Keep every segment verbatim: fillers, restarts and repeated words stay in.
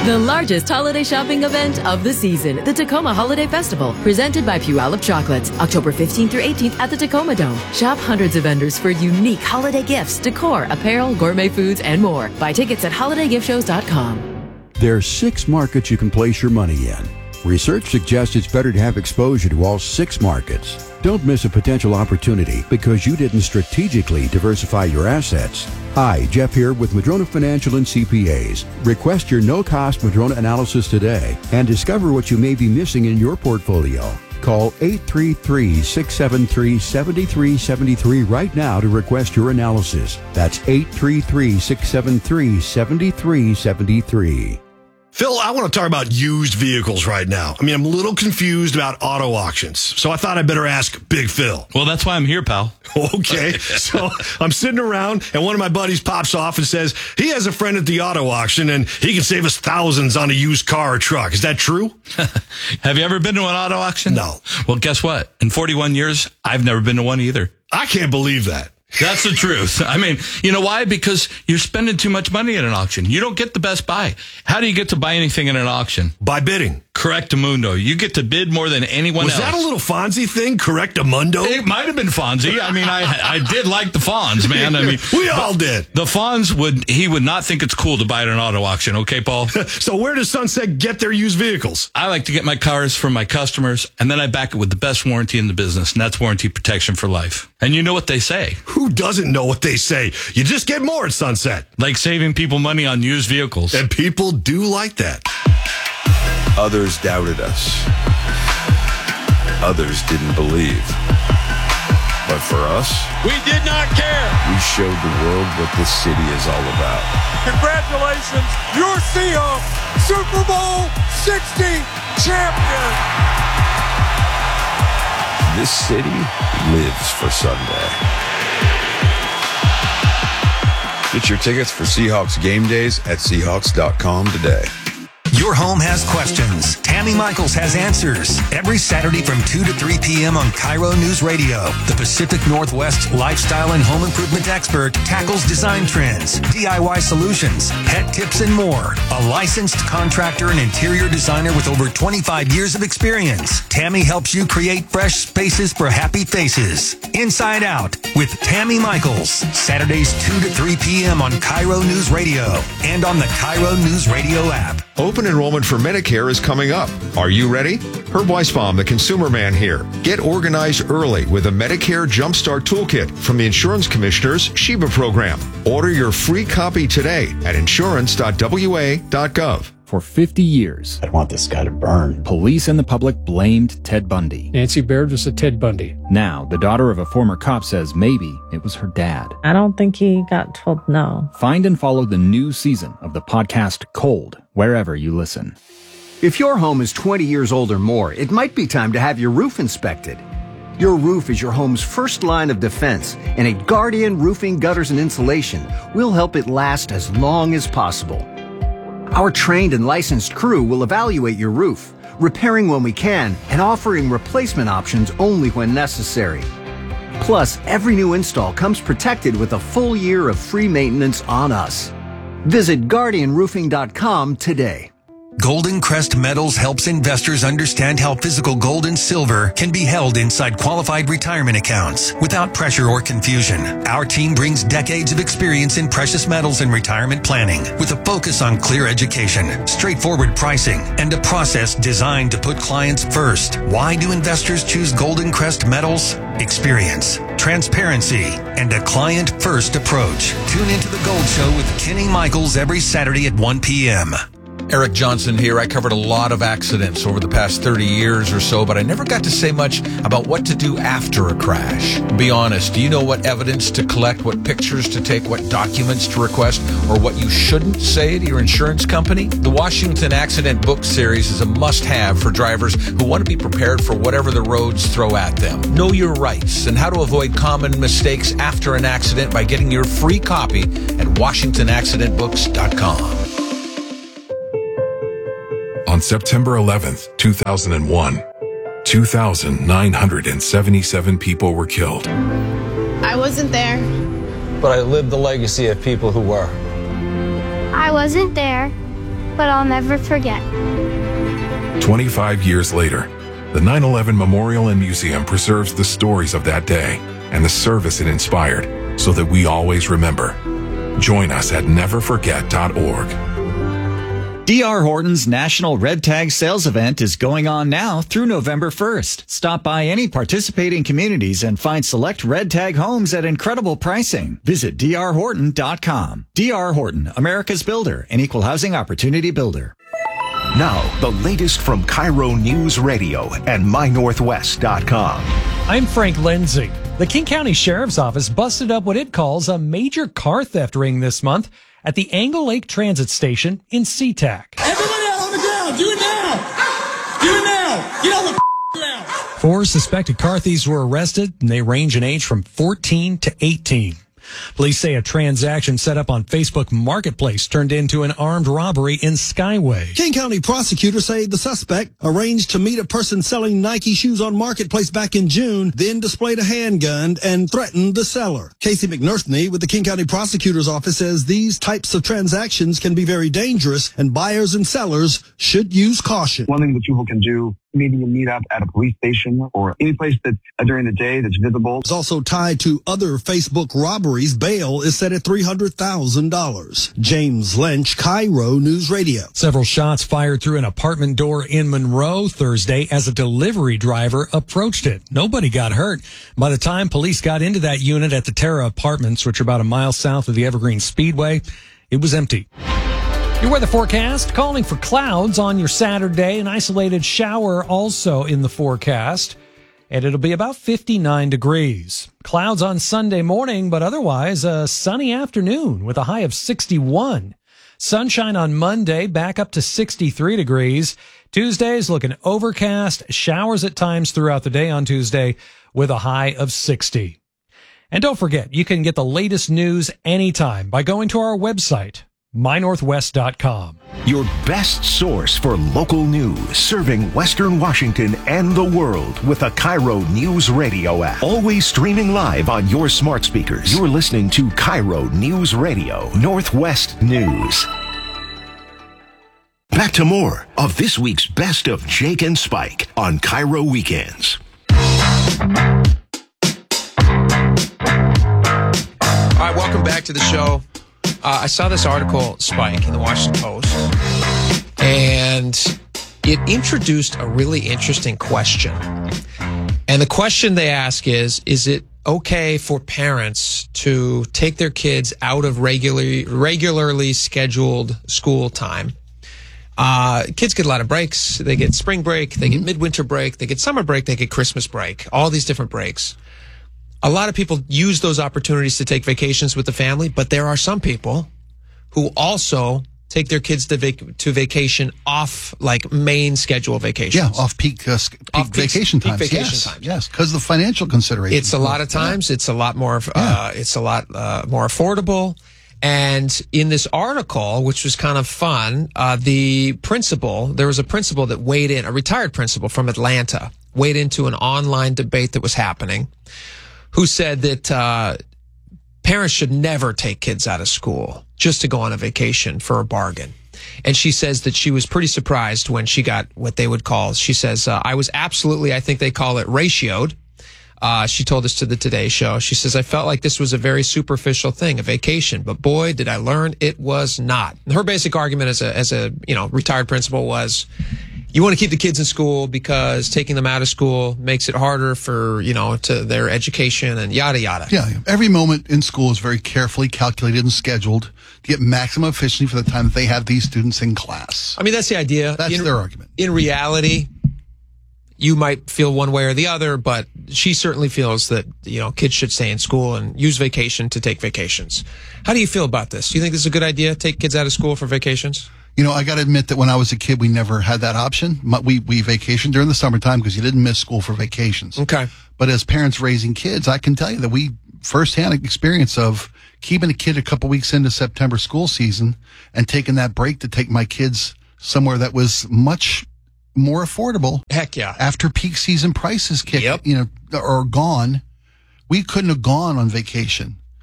The largest holiday shopping event of the season, the Tacoma Holiday Festival, presented by Puyallup Chocolates, October fifteenth through eighteenth at the Tacoma Dome. Shop hundreds of vendors for unique holiday gifts, decor, apparel, gourmet foods, and more. Buy tickets at holiday gift shows dot com. There are six markets you can place your money in. Research suggests it's better to have exposure to all six markets. Don't miss a potential opportunity because you didn't strategically diversify your assets. Hi, Jeff here with Madrona Financial and C P As. Request your no-cost Madrona analysis today and discover what you may be missing in your portfolio. Call eight three three, six seven three, seven three seven three right now to request your analysis. That's eight three three, six seven three, seven three seven three. Phil, I want to talk about used vehicles right now. I mean, I'm a little confused about auto auctions, so I thought I'd better ask Big Phil. Well, that's why I'm here, pal. Okay, so I'm sitting around, and one of my buddies pops off and says he has a friend at the auto auction, and he can save us thousands on a used car or truck. Is that true? Have you ever been to an auto auction? No. Well, guess what? In forty-one years, I've never been to one either. I can't believe that. That's the truth. I mean, you know why? Because you're spending too much money at an auction. You don't get the best buy. How do you get to buy anything in an auction? By bidding. Correctamundo. You get to bid more than anyone Was else. Was that a little Fonzie thing? Correctamundo? It might have been Fonzie. I mean, I I did like the Fonz, man. I mean, we all did. The Fonz would he would not think it's cool to buy at an auto auction. Okay, Paul. So where does Sunset get their used vehicles? I like to get my cars from my customers, and then I back it with the best warranty in the business, and that's warranty protection for life. And you know what they say? Who doesn't know what they say? You just get more at Sunset. Like saving people money on used vehicles. And people do like that. Others doubted us. Others didn't believe. But for us, we did not care. We showed the world what this city is all about. Congratulations, your Seahawks, Super Bowl sixty champion. This city lives for Sunday. Get your tickets for Seahawks game days at Seahawks dot com today. Your home has questions. Tammy Michaels has answers. Every Saturday from two to three p.m. on Cairo News Radio. The Pacific Northwest lifestyle and home improvement expert tackles design trends, D I Y solutions, pet tips, and more. A licensed contractor and interior designer with over twenty-five years of experience. Tammy helps you create fresh spaces for happy faces. Inside Out with Tammy Michaels. Saturdays two to three p.m. on Cairo News Radio and on the Cairo News Radio app. Open enrollment for Medicare is coming up. Are you ready? Herb Weisbaum, the consumer man here. Get organized early with a Medicare Jumpstart Toolkit from the Insurance Commissioner's Sheba program. Order your free copy today at insurance dot w a dot gov. For fifty years, I want this guy to burn. Police and the public blamed Ted Bundy. Nancy Baird was a Ted Bundy. Now, the daughter of a former cop says maybe it was her dad. I don't think he got told no. Find and follow the new season of the podcast Cold, wherever you listen. If your home is twenty years old or more, it might be time to have your roof inspected. Your roof is your home's first line of defense, and at Guardian Roofing, Gutters, and Insulation, we'll help it last as long as possible. Our trained and licensed crew will evaluate your roof, repairing when we can and offering replacement options only when necessary. Plus, every new install comes protected with a full year of free maintenance on us. Visit guardian roofing dot com today. Golden Crest Metals helps investors understand how physical gold and silver can be held inside qualified retirement accounts without pressure or confusion. Our team brings decades of experience in precious metals and retirement planning with a focus on clear education, straightforward pricing, and a process designed to put clients first. Why do investors choose Golden Crest Metals? Experience, transparency, and a client-first approach. Tune into The Gold Show with Kenny Michaels every Saturday at one p.m. Eric Johnson here. I covered a lot of accidents over the past thirty years or so, but I never got to say much about what to do after a crash. Be honest, do you know what evidence to collect, what pictures to take, what documents to request, or what you shouldn't say to your insurance company? The Washington Accident Book Series is a must-have for drivers who want to be prepared for whatever the roads throw at them. Know your rights and how to avoid common mistakes after an accident by getting your free copy at washington accident books dot com. On September eleventh, two thousand one, two thousand nine hundred seventy-seven people were killed. I wasn't there. But I lived the legacy of people who were. I wasn't there. but I'll never forget. twenty-five years later, the nine eleven Memorial and Museum preserves the stories of that day and the service it inspired so that we always remember. Join us at never forget dot org. D R. Horton's National Red Tag Sales Event is going on now through November first. Stop by any participating communities and find select Red Tag homes at incredible pricing. Visit D R Horton dot com. D R. Horton, America's builder, an equal housing opportunity builder. Now, the latest from Cairo News Radio and my northwest dot com. I'm Frank Lindsay. The King County Sheriff's Office busted up what it calls a major car theft ring this month at the Angle Lake Transit Station in SeaTac. Everybody out on the ground! Do it now! Do it now! Get on the ground! Four suspected car thieves were arrested, and they range in age from fourteen to eighteen. Police say a transaction set up on Facebook Marketplace turned into an armed robbery in Skyway. King County prosecutors say the suspect arranged to meet a person selling Nike shoes on Marketplace back in June, then displayed a handgun and threatened the seller. Casey McNerthney with the King County Prosecutor's Office says these types of transactions can be very dangerous and buyers and sellers should use caution. One thing that people can do, maybe you meet up at a police station or any place that uh, during the day that's visible. It's also tied to other Facebook robberies. Bail is set at three hundred thousand dollars. James Lynch, Cairo News Radio. Several shots fired through an apartment door in Monroe Thursday as a delivery driver approached it. Nobody got hurt. By the time police got into that unit at the Terra Apartments, which are about a mile south of the Evergreen Speedway, it was empty. Your weather forecast, calling for clouds on your Saturday. An isolated shower also in the forecast. And it'll be about fifty-nine degrees. Clouds on Sunday morning, but otherwise a sunny afternoon with a high of sixty-one. Sunshine on Monday, back up to sixty-three degrees. Tuesday's looking overcast, showers at times throughout the day on Tuesday with a high of sixty. And don't forget, you can get the latest news anytime by going to our website, my northwest dot com. Your best source for local news, serving Western Washington and the world with the Cairo News Radio app. Always streaming live on your smart speakers. You're listening to Cairo News Radio, Northwest News. Back to more of this week's Best of Jake and Spike on Cairo Weekends. All right, welcome back to the show. Uh, I saw this article, Spike, in the Washington Post, and it introduced a really interesting question. And the question they ask is, is it okay for parents to take their kids out of regularly, regularly scheduled school time? Uh, kids get a lot of breaks. They get spring break, they get midwinter break, they get summer break, they get Christmas break, all these different breaks. A lot of people use those opportunities to take vacations with the family, but there are some people who also take their kids to, vac- to vacation off, like, main schedule vacations. Yeah, off peak, uh, peak off vacation peak, times. Peak vacation yes, times. Yes, because the financial considerations. It's a lot of times. Yeah. It's a lot more. Uh, yeah. It's a lot uh, more affordable. And in this article, which was kind of fun, uh, the principal, there was a principal that weighed in, a retired principal from Atlanta, weighed into an online debate that was happening, who said that uh, parents should never take kids out of school just to go on a vacation for a bargain. And she says that she was pretty surprised when she got what they would call, she says, uh, I was absolutely, I think they call it ratioed. Uh, she told us to the Today Show. She says, I felt like this was a very superficial thing, a vacation, but boy, did I learn it was not. And her basic argument as a, as a, you know, retired principal was, you want to keep the kids in school because taking them out of school makes it harder for, you know, to their education and yada, yada. Yeah. Every moment in school is very carefully calculated and scheduled to get maximum efficiency for the time that they have these students in class. I mean, that's the idea. That's in, their argument. In reality, you might feel one way or the other, but she certainly feels that, you know, kids should stay in school and use vacation to take vacations. How do you feel about this? Do you think this is a good idea, take kids out of school for vacations? You know, I got to admit that when I was a kid, we never had that option. We we vacationed during the summertime because you didn't miss school for vacations. Okay. But as parents raising kids, I can tell you that we firsthand experience of keeping a kid a couple weeks into September school season and taking that break to take my kids somewhere that was much more affordable. Heck yeah. After peak season prices kick, yep. you know, or gone, we couldn't have gone on vacation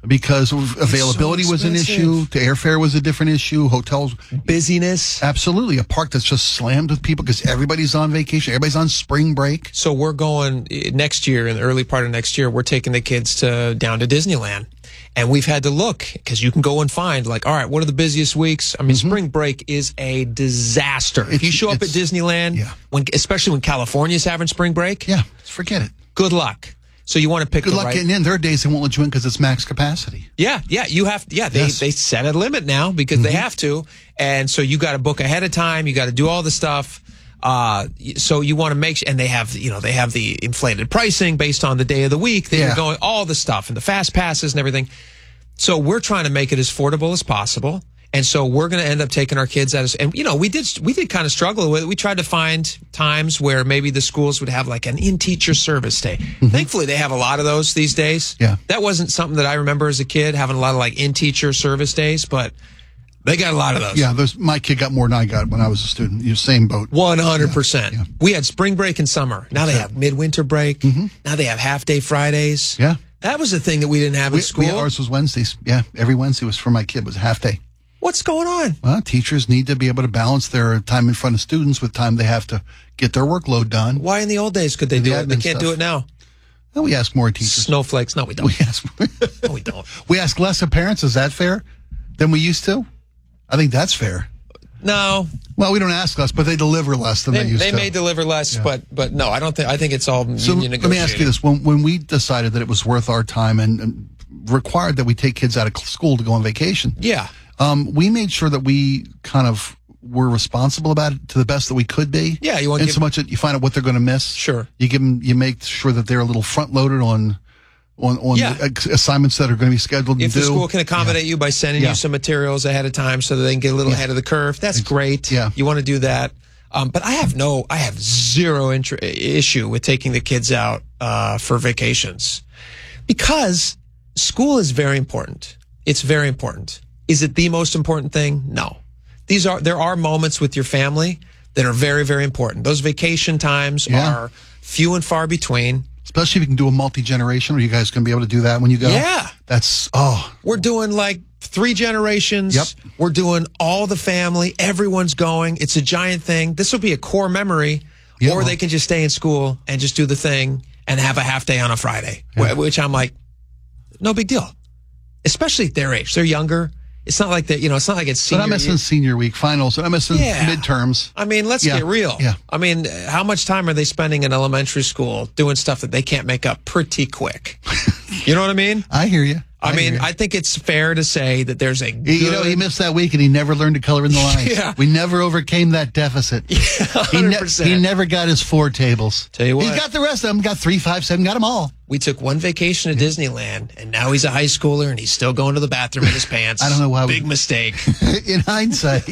because of availability so was an issue. The airfare was a different issue. Hotels. Busyness. Absolutely. A park that's just slammed with people because everybody's on vacation. Everybody's on spring break. So we're going next year, in the early part of next year, we're taking the kids to down to Disneyland. And we've had to look because you can go and find like, all right, what are the busiest weeks? I mean, mm-hmm. spring break is a disaster. It's, if you show up at Disneyland, yeah. when, especially when California's having spring break. Yeah, forget it. Good luck. So you want to pick Good the luck right... getting in. There are days they won't let you in because it's max capacity. Yeah, yeah, you have. Yeah, they Yes. they set a limit now because mm-hmm. they have to, and so you got to book ahead of time. You got to do all the stuff. Uh, so you want to make sure, and they have, you know, they have the inflated pricing based on the day of the week that Yeah. you're going, all the stuff and the fast passes and everything. So we're trying to make it as affordable as possible. And so we're going to end up taking our kids out of, and you know, we did, we did kind of struggle with it. We tried to find times where maybe the schools would have like an in-teacher service day. Mm-hmm. Thankfully, they have a lot of those these days. Yeah. That wasn't something that I remember as a kid, having a lot of like in-teacher service days, but they got a lot of those. Yeah, there's, my kid got more than I got when I was a student. You same boat. one hundred percent. Yeah, yeah. We had spring break and summer. Now they have midwinter break. Mm-hmm. Now they have half-day Fridays. Yeah. That was the thing that we didn't have We, in school. we, ours was Wednesdays. Yeah, every Wednesday was for my kid. It was a half day. What's going on? Well, teachers need to be able to balance their time in front of students with time they have to get their workload done. Why in the old days could they do The it? They admin can't do stuff. it now. No, we ask more teachers. Snowflakes. No, we don't. We ask, no, we don't. we ask less of parents. Is that fair than we used to? I think that's fair. No. Well, we don't ask less, but they deliver less than They, they used they to. may deliver less, Yeah. but but no, I don't think. I think it's all So union let me ask you negotiating. this: when when we decided that it was worth our time and, and required that we take kids out of school to go on vacation, Yeah. um, we made sure that we kind of were responsible about it to the best that we could be. Yeah, you want to in give- so much that you find out what they're going to miss. Sure. You give them, you make sure that they're a little front loaded on on on Yeah. the assignments that are going to be scheduled. If to the do. school can accommodate you by sending Yeah. you some materials ahead of time so that they can get a little Yeah. ahead of the curve, that's great. Yeah. You want to do that. Um, but I have no, I have zero inter- issue with taking the kids out uh, for vacations because school is very important. It's very important. Is it the most important thing? No. These are, there are moments with your family that are very, very important. Those vacation times Yeah. are few and far between. Especially if you can do a multi-generation, are you guys going to be able to do that when you go? Yeah. That's, oh. We're doing like three generations. Yep. We're doing all the family. Everyone's going. It's a giant thing. This will be a core memory. Yeah. Or they can just stay in school and just do the thing and have a half day on a Friday, Yeah. wh- which I'm like, no big deal. Especially at their age. They're younger. It's not like that, you know, it's not like it's But senior I'm missing year. senior week finals. I'm missing Yeah. midterms. I mean, let's Yeah. get real. Yeah. I mean, how much time are they spending in elementary school doing stuff that they can't make up pretty quick? You know what I mean? I hear you. I, mean, hear you. I think it's fair to say that there's a good... He- You know, he missed that week and he never learned to color in the lines. Yeah. We never overcame that deficit. Yeah, He, one hundred ne- percent. he never got his four tables. Tell you what. He's got the rest of them. Got three, five, seven. Got them all. We took one vacation to Disneyland, and now he's a high schooler, and he's still going to the bathroom in his pants. I don't know why we- Big mistake. In hindsight.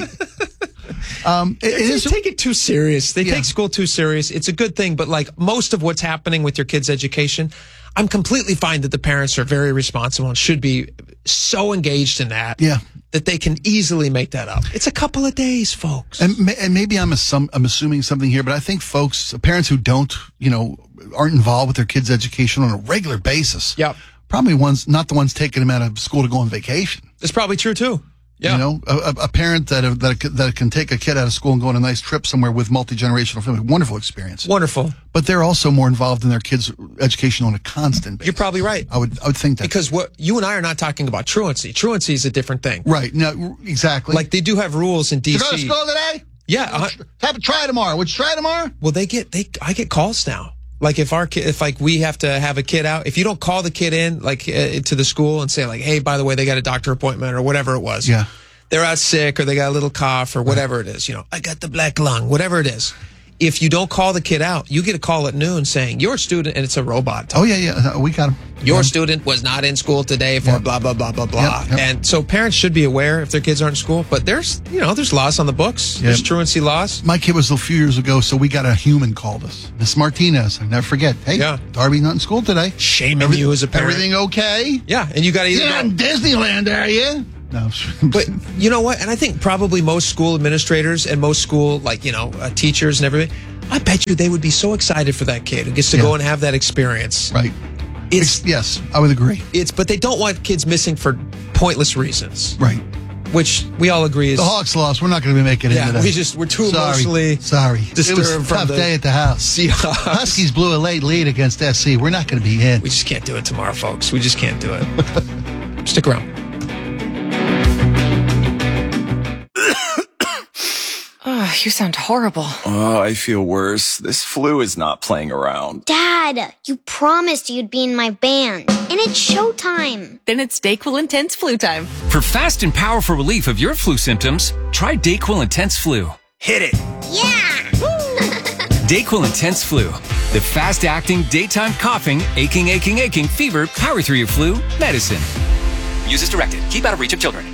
um, it, it They is, take it too serious. They Yeah. take school too serious. It's a good thing, but like most of what's happening with your kids' education, I'm completely fine that the parents are very responsible and should be so engaged in that. Yeah. That they can easily make that up. It's a couple of days, folks. and, ma- and maybe I'm, assum- I'm assuming something here, but I think folks, parents who don't, you know, aren't involved with their kids' education on a regular basis. Yep. Probably ones, not the ones taking them out of school to go on vacation. It's probably true too. Yeah. You know, a, a- a parent that that that can take a kid out of school and go on a nice trip somewhere with multi-generational family, wonderful experience. Wonderful. But they're also more involved in their kids' education on a constant basis. You're probably right. I would I would think that. Because what you and I are not talking about truancy. Truancy is a different thing. Right. No, exactly. Like they do have rules in D you C. go to school today? Yeah. Uh, Have a try tomorrow. Would you try tomorrow? well, they get they. I get calls now. Like if our kid, if like we have to have a kid out, if you don't call the kid in like uh, to the school and say like, hey, by the way, they got a doctor appointment or whatever it was. Yeah. They're out sick or they got a little cough or whatever it is. You know, I got the black lung, whatever it is. If you don't call the kid out, you get a call at noon saying your student, and it's a robot. Oh yeah, yeah. We got him. Your student was not in school today for Yeah. blah, blah, blah, blah, blah. Yep, yep. And so parents should be aware if their kids aren't in school, but there's, you know, there's laws on the books. There's Yep. truancy laws. My kid was a few years ago, so we got a human called us. Miss Martinez. I never forget. Hey, Yeah. Darby's not in school today. Shaming you as a parent. Everything okay? Yeah, and you got to either You're not go- in Disneyland, are you? No. But you know what? And I think probably most school administrators and most school, like, you know, uh, teachers and everything, I bet you they would be so excited for that kid who gets to Yeah. go and have that experience. Right. It's yes, I would agree. It's but they don't want kids missing for pointless reasons, right? Which we all agree is the Hawks lost. We're not going to be making it yeah, into that. We just we're too sorry, emotionally sorry. disturbed. It was a from tough the day at the house. Seahawks. Huskies blew a late lead against S C. We're not going to be in. We just can't do it tomorrow, folks. We just can't do it. Stick around. Oh, you sound horrible. Oh, I feel worse. This flu is not playing around. Dad, you promised you'd be in my band. And it's showtime. Then it's DayQuil Intense Flu time. For fast and powerful relief of your flu symptoms, try DayQuil Intense Flu. Hit it. Yeah! DayQuil Intense Flu. The fast-acting, daytime coughing, aching, aching, aching, fever, power through your flu medicine. Use as directed. Keep out of reach of children.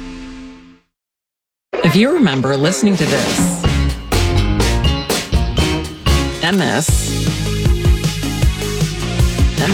If you remember listening to this, and this, and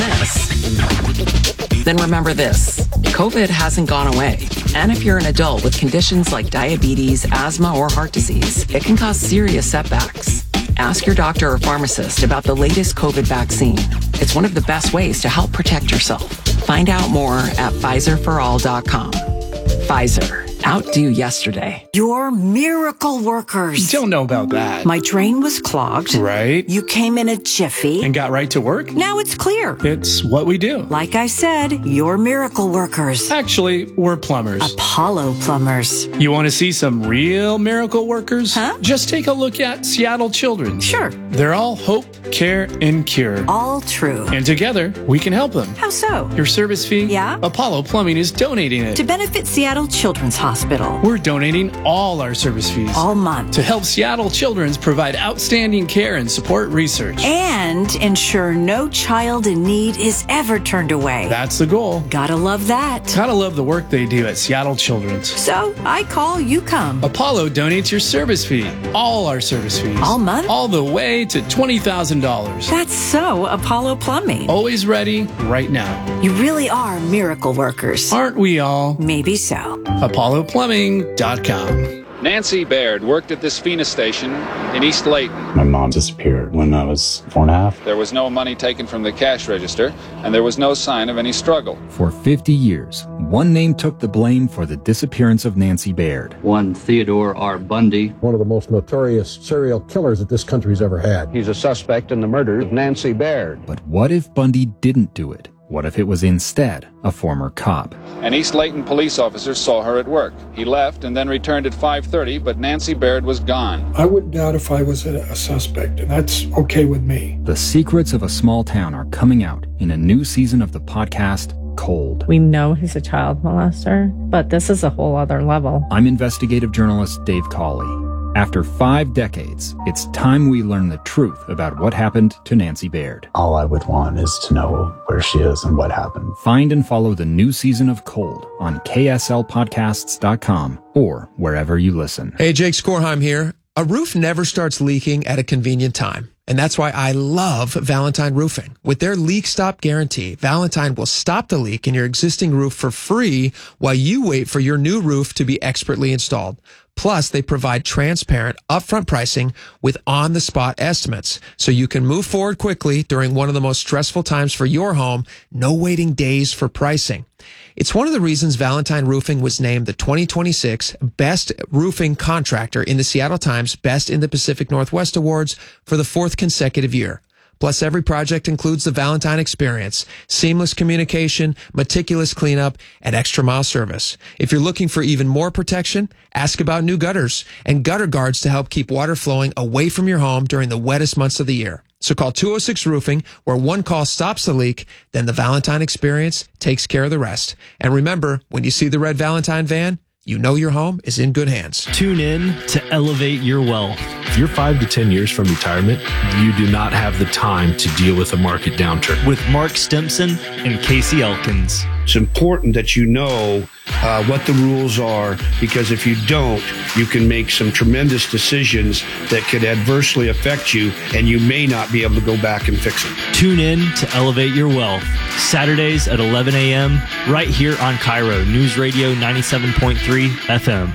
this, then remember this. COVID hasn't gone away. And if you're an adult with conditions like diabetes, asthma, or heart disease, it can cause serious setbacks. Ask your doctor or pharmacist about the latest COVID vaccine. It's one of the best ways to help protect yourself. Find out more at Pfizer for all dot com. Pfizer. Outdo yesterday. You're miracle workers. Don't know about that. My drain was clogged. Right. You came in a jiffy. And got right to work. Now it's clear. It's what we do. Like I said, you're miracle workers. Actually, we're plumbers. Apollo plumbers. You want to see some real miracle workers? Huh? Just take a look at Seattle Children's. Sure. They're all hope, care, and cure. All true. And together, we can help them. How so? Your service fee? Yeah. Apollo Plumbing is donating it. To benefit Seattle Children's Hospital. We're donating all our service fees. All month. To help Seattle Children's provide outstanding care and support research. And ensure no child in need is ever turned away. That's the goal. Gotta love that. Gotta love the work they do at Seattle Children's. So, I call, you come. Apollo donates your service fee. All our service fees. All month? All the way to twenty thousand dollars. That's so Apollo Plumbing. Always ready, right now. You really are miracle workers. Aren't we all? Maybe so. Apollo Plumbing dot com. Nancy Baird worked at this Phoenix station in East Layton. My mom disappeared when I was four and a half. There was no money taken from the cash register, and there was no sign of any struggle. For fifty years, one name took the blame for the disappearance of Nancy Baird. One Theodore R. Bundy. One of the most notorious serial killers that this country's ever had. He's a suspect in the murder of Nancy Baird. But what if Bundy didn't do it? What if it was instead a former cop? An East Layton police officer saw her at work. He left and then returned at five thirty, but Nancy Baird was gone. I wouldn't doubt if I was a, a suspect, and that's okay with me. The secrets of a small town are coming out in a new season of the podcast, Cold. We know he's a child molester, but this is a whole other level. I'm investigative journalist Dave Cawley. After five decades, it's time we learn the truth about what happened to Nancy Baird. All I would want is to know where she is and what happened. Find and follow the new season of Cold on K S L podcasts dot com or wherever you listen. Hey, Jake Skorheim here. A roof never starts leaking at a convenient time. And that's why I love Valentine Roofing. With their leak stop guarantee, Valentine will stop the leak in your existing roof for free while you wait for your new roof to be expertly installed. Plus, they provide transparent, upfront pricing with on-the-spot estimates, so you can move forward quickly during one of the most stressful times for your home. No waiting days for pricing. It's one of the reasons Valentine Roofing was named the twenty twenty-six Best Roofing Contractor in the Seattle Times Best in the Pacific Northwest Awards for the fourth consecutive year. Plus, every project includes the Valentine experience, seamless communication, meticulous cleanup, and extra mile service. If you're looking for even more protection, ask about new gutters and gutter guards to help keep water flowing away from your home during the wettest months of the year. So call two oh six Roofing, where one call stops the leak, then the Valentine experience takes care of the rest. And remember, when you see the red Valentine van, you know your home is in good hands. Tune in to Elevate Your Wealth. If you're five to ten years from retirement, you do not have the time to deal with a market downturn. With Mark Stimson and Casey Elkins. It's important that you know uh, what the rules are, because if you don't, you can make some tremendous decisions that could adversely affect you, and you may not be able to go back and fix it. Tune in to Elevate Your Wealth, Saturdays at eleven a.m. right here on Cairo News Radio ninety-seven point three F M.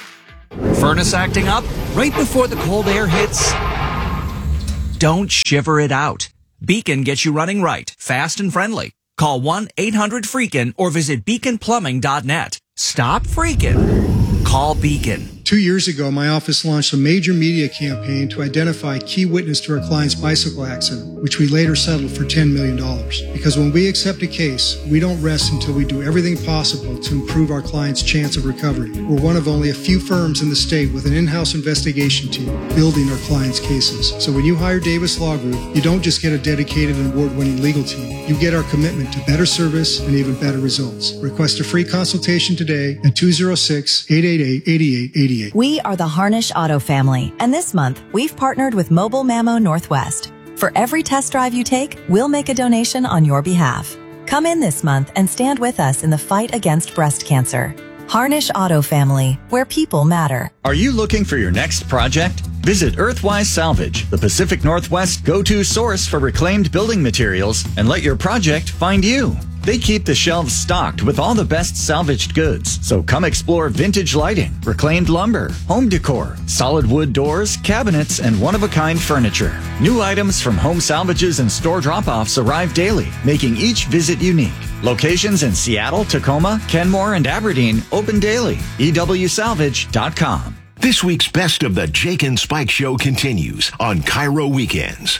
Furnace acting up right before the cold air hits? Don't shiver it out. Beacon gets you running right, fast and friendly. Call one eight hundred freakin' or visit beacon plumbing dot net. Stop freaking. Call Beacon. Two years ago, my office launched a major media campaign to identify a key witness to our client's bicycle accident, which we later settled for ten million dollars. Because when we accept a case, we don't rest until we do everything possible to improve our client's chance of recovery. We're one of only a few firms in the state with an in-house investigation team building our clients' cases. So when you hire Davis Law Group, you don't just get a dedicated and award-winning legal team. You get our commitment to better service and even better results. Request a free consultation today at two oh six, eight eight eight, eight eight eight eight. We are the Harnish Auto family, and this month we've partnered with Mobile Mammo Northwest. For every test drive you take, we'll make a donation on your behalf. Come in this month and stand with us in the fight against breast cancer. Harnish Auto family, where people matter. Are you looking for your next project? Visit Earthwise Salvage, the Pacific Northwest go-to source for reclaimed building materials, and let your project find you. They keep the shelves stocked with all the best salvaged goods. So come explore vintage lighting, reclaimed lumber, home decor, solid wood doors, cabinets, and one-of-a-kind furniture. New items from home salvages and store drop-offs arrive daily, making each visit unique. Locations in Seattle, Tacoma, Kenmore, and Aberdeen open daily. E W salvage dot com. This week's Best of the Jake and Spike Show continues on Cairo Weekends.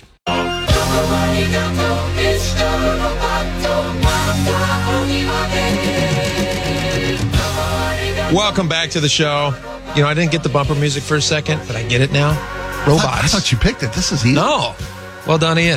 Welcome back to the show. You know, I didn't get the bumper music for a second, but I get it now. Robots. I thought you picked it. This is easy. No. Well done, Ian.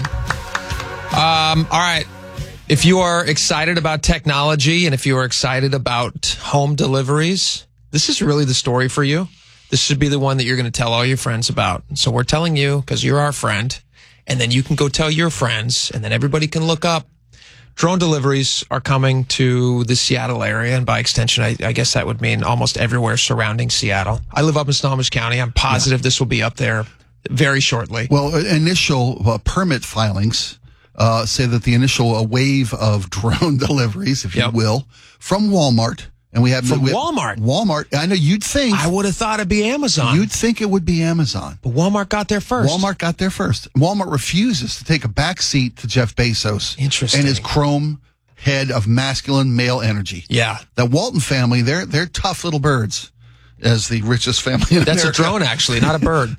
Um, all right. If you are excited about technology and if you are excited about home deliveries, this is really the story for you. This should be the one that you're going to tell all your friends about. So we're telling you because you're our friend, and then you can go tell your friends, and then everybody can look up. Drone deliveries are coming to the Seattle area, and by extension, I, I guess that would mean almost everywhere surrounding Seattle. I live up in Snohomish County. I'm positive yeah. this will be up there very shortly. Well, initial uh, permit filings uh, say that the initial uh, wave of drone deliveries, if yep. you will, from Walmart. And we have from we have, Walmart. Walmart. I know you'd think. I would have thought it'd be Amazon. You'd think it would be Amazon. But Walmart got there first. Walmart got there first. Walmart refuses to take a back seat to Jeff Bezos. Interesting. And his chrome head of masculine male energy. Yeah. The Walton family, they're they're tough little birds, as the richest family in That's America. a drone, actually, not a bird.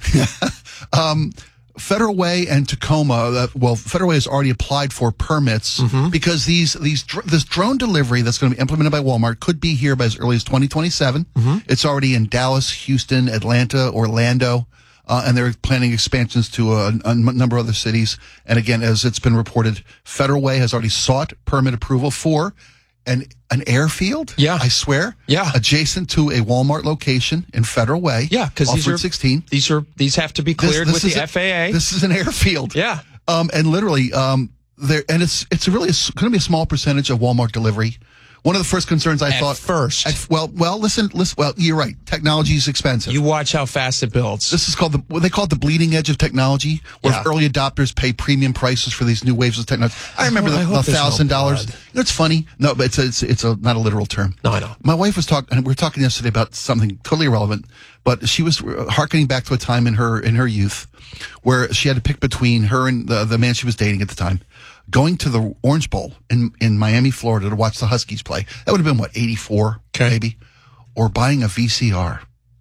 um, Federal Way and Tacoma, uh, well, Federal Way has already applied for permits mm-hmm. because these these dr- this drone delivery that's going to be implemented by Walmart could be here by as early as twenty twenty-seven. Mm-hmm. It's already in Dallas, Houston, Atlanta, Orlando, uh, and they're planning expansions to a, a number of other cities. And again, as it's been reported, Federal Way has already sought permit approval for an an airfield. Yeah, I swear. Yeah, adjacent to a Walmart location in Federal Way. Yeah, because these are sixteen. These are these have to be cleared this, this with the a, F A A. This is an airfield. Yeah, um, and literally, um, there and it's it's really going to be a small percentage of Walmart delivery. One of the first concerns I at thought first. At, well, well, listen, listen. Well, you're right. Technology is expensive. You watch how fast it builds. This is called the what they call it the bleeding edge of technology, where yeah. early adopters pay premium prices for these new waves of technology. I remember I the, the thousand no dollars. You know, it's funny. No, but it's a, it's it's a not a literal term. No, I know. My wife was talking, and we were talking yesterday about something totally irrelevant, but she was hearkening back to a time in her in her youth where she had to pick between her and the the man she was dating at the time. Going to the Orange Bowl in, in Miami, Florida to watch the Huskies play. That would have been, what, eighty-four, okay. maybe? Or buying a V C R.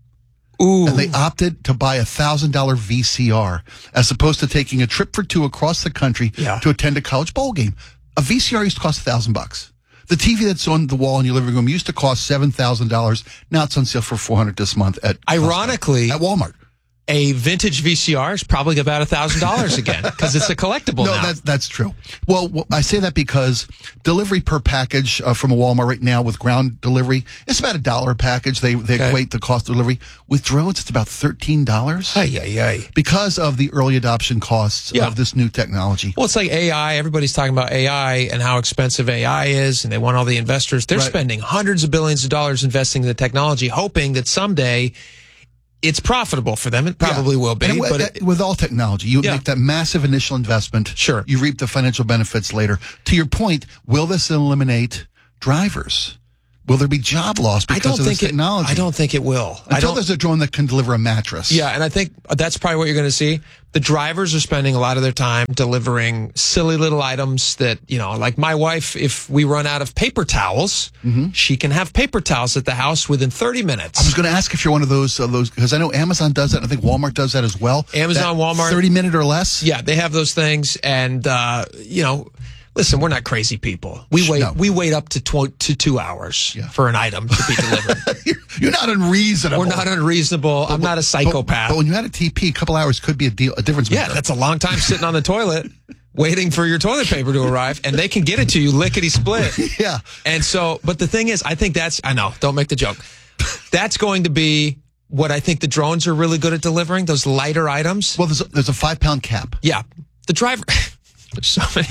Ooh. And they opted to buy a one thousand dollars V C R as opposed to taking a trip for two across the country yeah. to attend a college bowl game. A V C R used to cost one thousand bucks. The T V that's on the wall in your living room used to cost seven thousand dollars. Now it's on sale for four hundred dollars this month at Ironically, at Walmart. A vintage V C R is probably about a thousand dollars again because it's a collectible no, now. that's that's true. Well, well, I say that because delivery per package uh, from a Walmart right now with ground delivery, it's about a dollar a package. They they okay. equate the cost of delivery. With drones, it's about thirteen dollars. Ay, ay, ay. Because of the early adoption costs yeah. of this new technology. Well, it's like A I. Everybody's talking about A I and how expensive A I is, and they want all the investors. They're right. spending hundreds of billions of dollars investing in the technology, hoping that someday it's profitable for them. It probably yeah. will be. And but it, with all technology, you yeah. make that massive initial investment. Sure. You reap the financial benefits later. To your point, will this eliminate drivers? Will there be job loss because I don't of think this technology? It, I don't think it will. Until I don't, there's a drone that can deliver a mattress. Yeah, and I think that's probably what you're going to see. The drivers are spending a lot of their time delivering silly little items that, you know, like my wife, if we run out of paper towels, mm-hmm. she can have paper towels at the house within thirty minutes. I was going to ask if you're one of those, uh, those because I know Amazon does that. I think Walmart does that as well. Amazon, that Walmart. thirty minute or less? Yeah, they have those things. And, uh, you know, listen, we're not crazy people. We wait. No. We wait up to tw- to two hours yeah. for an item to be delivered. you're, you're not unreasonable. We're not unreasonable. I'm but, not a psychopath. But, but when you had a T P, a couple hours could be a deal, a difference maker. Yeah, that's a long time sitting on the toilet waiting for your toilet paper to arrive, and they can get it to you lickety split. Yeah. And so, but the thing is, I think that's. I know. Don't make the joke. That's going to be what I think the drones are really good at delivering. Those lighter items. Well, there's a, there's a five pound cap. Yeah. The driver. There's so many.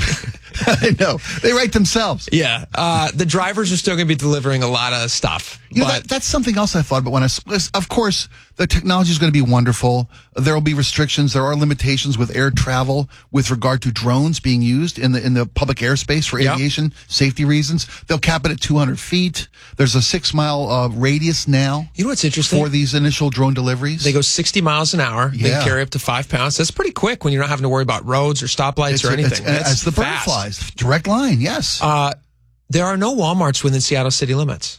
I know. They write themselves. Yeah. Uh, the drivers are still going to be delivering a lot of stuff. You know, but that, that's something else I thought about when I, of course, the technology is going to be wonderful. There will be restrictions. There are limitations with air travel with regard to drones being used in the in the public airspace for aviation yep. safety reasons. They'll cap it at two hundred feet. There's a six mile uh, radius now. You know what's interesting? For these initial drone deliveries. They go sixty miles an hour. Yeah. They carry up to five pounds. That's pretty quick when you're not having to worry about roads or stoplights it's, or anything. It's, That's as the bird fast. flies. Direct line, yes. Uh, there are no Walmarts within Seattle city limits.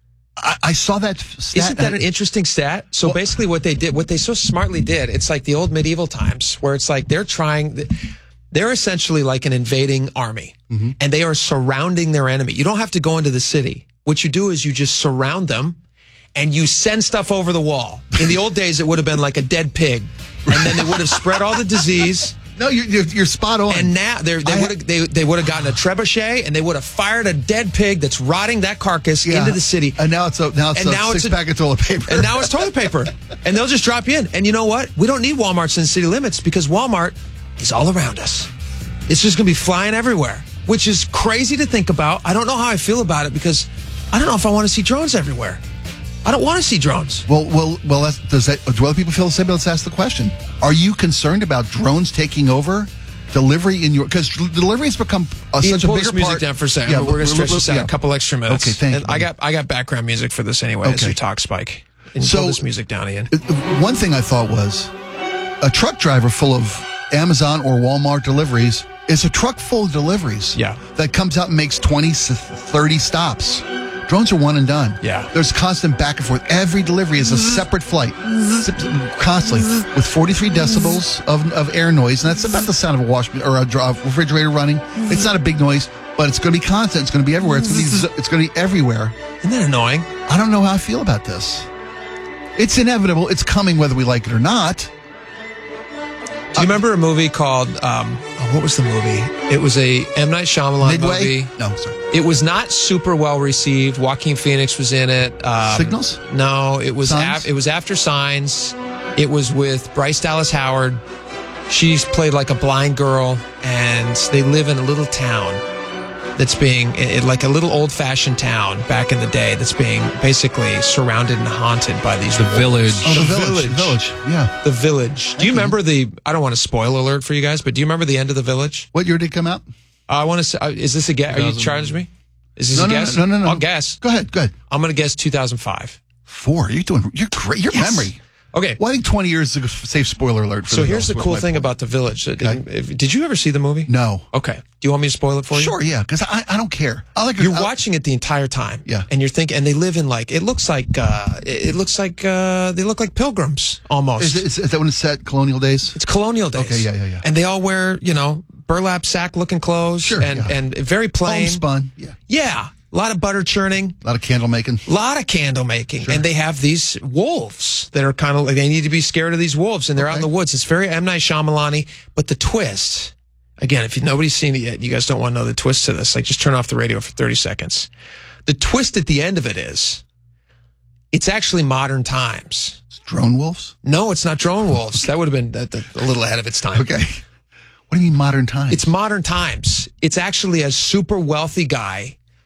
I, I saw that stat. Isn't that an interesting stat? So well, basically what they did, what they so smartly did, it's like the old medieval times where it's like they're trying, they're essentially like an invading army mm-hmm. and they are surrounding their enemy. You don't have to go into the city. What you do is you just surround them and you send stuff over the wall. In the old days, it would have been like a dead pig and then they would have spread all the disease. No, you're, you're, you're spot on. And now they would have they, they would have gotten a trebuchet and they would have fired a dead pig that's rotting that carcass yeah. into the city. And now it's a now it's and a now six it's a, pack of toilet paper. And now it's toilet paper. And they'll just drop you in. And you know what? We don't need Walmarts in city limits because Walmart is all around us. It's just going to be flying everywhere, which is crazy to think about. I don't know how I feel about it because I don't know if I want to see drones everywhere. I don't want to see drones. Well, well, well. That's, does that? Do other people feel the same? Let's ask the question: are you concerned about drones taking over delivery in your? Because delivery has become a, Ian, such a pull bigger this music part. down for a second. Yeah, we're going to stretch this out yeah. a couple extra minutes. Okay, thank and you. I got I got background music for this anyway. Okay. As we talk, Spike. And so pull this music down, Ian. One thing I thought was a truck driver full of Amazon or Walmart deliveries is a truck full of deliveries. Yeah. That comes out and makes twenty, thirty stops. Drones are one and done. Yeah. There's constant back and forth. Every delivery is a separate flight. Constantly. With forty-three decibels of, of air noise. And that's about the sound of a wash or a refrigerator running. It's not a big noise, but it's going to be constant. It's going to be everywhere. It's going to be, it's going to be everywhere. Isn't that annoying? I don't know how I feel about this. It's inevitable. It's coming whether we like it or not. Do you remember a movie called, um, oh, what was the movie? It was a M. Night Shyamalan Midway? movie. No, sorry. It was not super well received. Joaquin Phoenix was in it. Um, Signals? No, it was Signs? af- it was after Signs. It was with Bryce Dallas Howard. She's played like a blind girl, and they live in a little town that's being, it, like a little old-fashioned town back in the day that's being basically surrounded and haunted by these The village. Oh, the, The village. village. village. Yeah. The Village. Do you remember the, I don't want to spoil alert for you guys, but do you remember the end of The Village? What year did it come out? Uh, I want to say, uh, is this a guess? Are you challenging me? Is this No, a no, guess? no, no, no. I'll guess. Go ahead. Go ahead. I'm going to guess two thousand five. Four. You're doing, you're great. Your Yes. memory. Okay. Well, I think twenty years is a safe spoiler alert. For So the here's the Village. cool My thing point. about The Village. Uh, Okay. if- Did you ever see the movie? No. Okay. Do you want me to spoil it for you? Sure, yeah, because I, I don't care. I like You're I, watching it the entire time. Yeah. And you're thinking, and they live in like, it looks like, uh, it it looks like, uh, they look like pilgrims almost. Is, it- is, is that when it's set colonial days? It's colonial days. Okay, yeah, yeah, yeah. And they all wear, you know, burlap sack looking clothes. Sure, And, yeah. and very plain. Homespun. Yeah. Yeah. A lot of butter churning. A lot of candle making. A lot of candle making. And they have these wolves that are kind of like, they need to be scared of these wolves, and they're out in the woods. It's very M. Night Shyamalan-y, but the twist, again, if nobody's seen it yet, you guys don't want to know the twist to this, like just turn off the radio for thirty seconds. The twist at the end of it is, it's actually modern times. It's drone wolves? No, it's not drone wolves. That would have been that, that, a little ahead of its time. Okay. What do you mean modern times? It's modern times. It's actually a super wealthy guy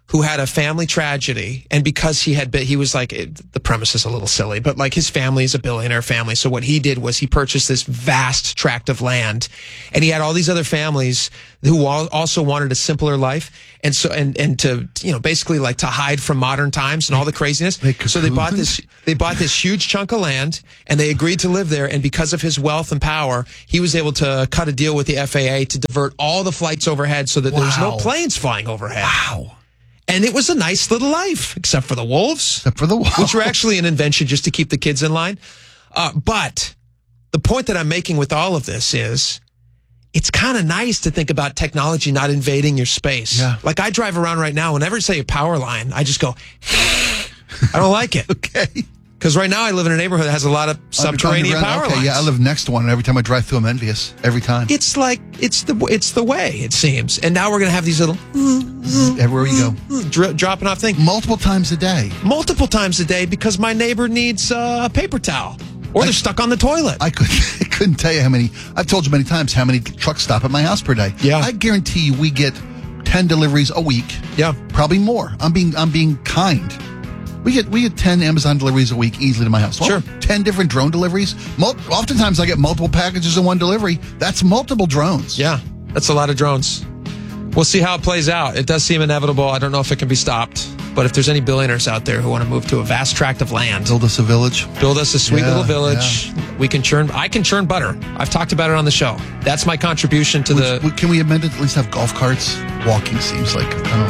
who had a family tragedy, and because he had been, he was like, it, the premise is a little silly, but like his family is a billionaire family. So what he did was he purchased this vast tract of land, and he had all these other families who all, also wanted a simpler life, and so and and to you know basically like to hide from modern times and all the craziness. So they bought this they bought this huge chunk of land, and they agreed to live there. And because of his wealth and power, he was able to cut a deal with the F A A to divert all the flights overhead so that Wow. there's no planes flying overhead. Wow. And it was a nice little life, except for the wolves. Except for the wolves. Which were actually an invention just to keep the kids in line. Uh, but the point that I'm making with all of this is it's kind of nice to think about technology not invading your space. Yeah. Like I drive around right now, whenever I say a power line, I just go, I don't like it. Okay. Because right now I live in a neighborhood that has a lot of subterranean Underground, power okay, lines. Yeah, I live next to one, and every time I drive through, I'm envious. Every time. It's like, it's the it's the way, it seems. And now we're going to have these little... Everywhere you go. Dro- dropping off things. Multiple times a day. Multiple times a day because my neighbor needs uh, a paper towel. Or I, they're stuck on the toilet. I, could, I couldn't tell you how many... I've told you many times how many trucks stop at my house per day. Yeah. I guarantee you we get ten deliveries a week. Yeah. Probably more. I'm being I'm being kind. We get we get ten Amazon deliveries a week easily to my house. Well, Sure. ten different drone deliveries. Mul- oftentimes I get multiple packages in one delivery. That's multiple drones. Yeah, that's a lot of drones. We'll see how it plays out. It does seem inevitable. I don't know if it can be stopped. But if there's any billionaires out there who want to move to a vast tract of land, build us a village. Build us a sweet Yeah, little village. yeah. We can churn. I can churn butter. I've talked about it on the show. That's my contribution to the. Which- Can we amend it? At least have golf carts. Walking seems like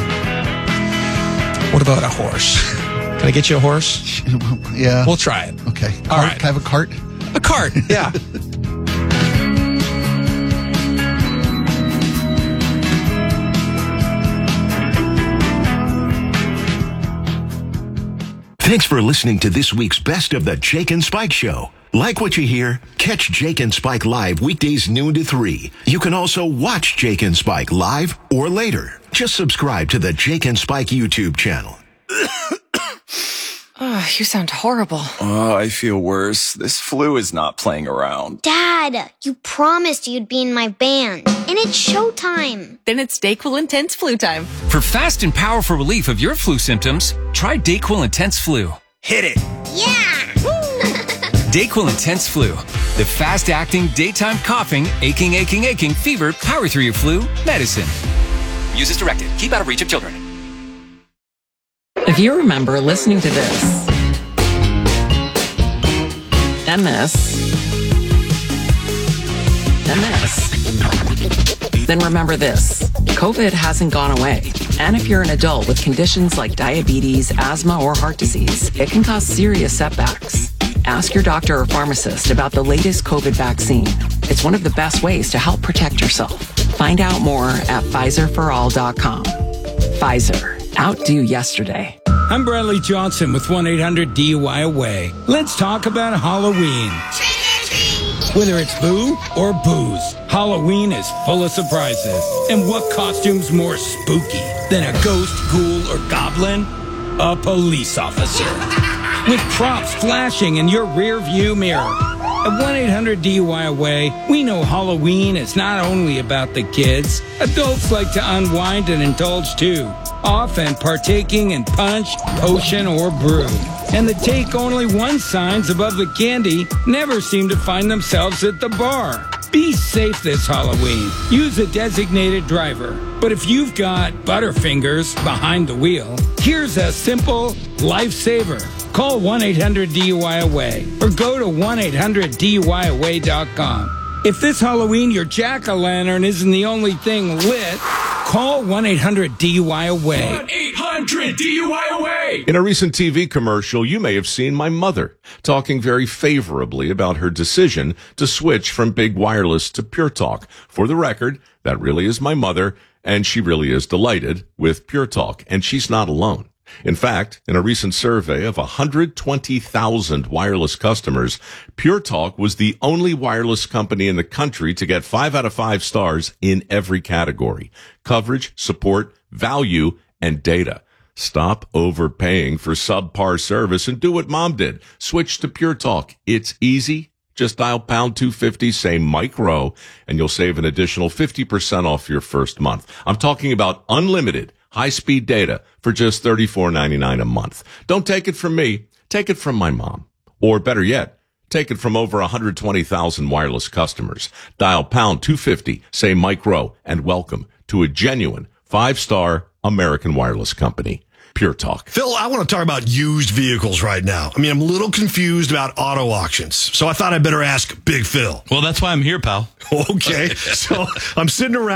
I don't know. What about a horse? Can I get you a horse? Yeah. We'll try it. Okay. All Cart? right. Can I have a cart? A cart. Yeah. Thanks for listening to this week's Best of the Jake and Spike Show. Like what you hear? Catch Jake and Spike live weekdays noon to three. You can also watch Jake and Spike live or later. Just subscribe to the Jake and Spike YouTube channel. Oh, you sound horrible. Oh, I feel worse. This flu is not playing around. Dad, you promised you'd be in my band. And it's showtime. Then it's DayQuil Intense Flu time. For fast and powerful relief of your flu symptoms, try DayQuil Intense Flu. Hit it. Yeah! DayQuil Intense Flu. The fast-acting, daytime coughing, aching, aching, aching, fever, power through your flu medicine. Use as directed. Keep out of reach of children. If you remember listening to this and this and this, then remember this. COVID hasn't gone away. And if you're an adult with conditions like diabetes, asthma, or heart disease, it can cause serious setbacks. Ask your doctor or pharmacist about the latest COVID vaccine. It's one of the best ways to help protect yourself. Find out more at Pfizer for all dot com. Pfizer. Outdo yesterday. I'm Bradley Johnson with one eight hundred D U I Away. Let's talk about Halloween. Whether it's boo or booze, Halloween is full of surprises. And what costume's more spooky than a ghost, ghoul, or goblin? A police officer. With props flashing in your rear view mirror. At one eight hundred D U I Away, we know Halloween is not only about the kids. Adults like to unwind and indulge too, often partaking in punch, potion, or brew. And the take only one signs above the candy never seem to find themselves at the bar. Be safe this Halloween. Use a designated driver. But if you've got Butterfingers behind the wheel, here's a simple lifesaver. Call one eight hundred D U I Away or go to one eight hundred D U I away dot com. If this Halloween your jack-o'-lantern isn't the only thing lit, call one eight hundred D U I Away. one eight hundred D U I Away. In a recent T V commercial, you may have seen my mother talking very favorably about her decision to switch from Big Wireless to Pure Talk. For the record, that really is my mother, and she really is delighted with Pure Talk, and she's not alone. In fact, in a recent survey of one hundred twenty thousand wireless customers, Pure Talk was the only wireless company in the country to get five out of five stars in every category: coverage, support, value, and data. Stop overpaying for subpar service and do what Mom did. Switch to Pure Talk. It's easy. Just dial pound two fifty, say Mike Rowe, and you'll save an additional fifty percent off your first month. I'm talking about unlimited high-speed data for just thirty-four ninety-nine a month. Don't take it from me. Take it from my mom. Or better yet, take it from over one hundred twenty thousand wireless customers. Dial pound two fifty, say Mike Rowe, and welcome to a genuine five-star American wireless company. Pure Talk. Phil, I want to talk about used vehicles right now. I mean, I'm a little confused about auto auctions, so I thought I'd better ask Big Phil. Well, that's why I'm here, pal. Okay, so I'm sitting around